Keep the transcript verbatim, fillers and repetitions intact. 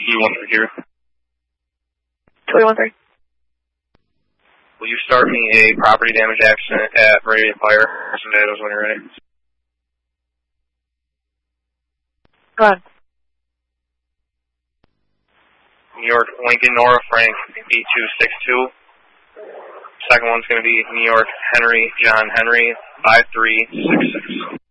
two one three here. two one three. Will you start me a property damage accident at Meridian Fire? Tomatoes when you're ready. Go ahead. New York Lincoln Nora Frank eight two six two. Second one's going to be New York Henry John Henry five three six six.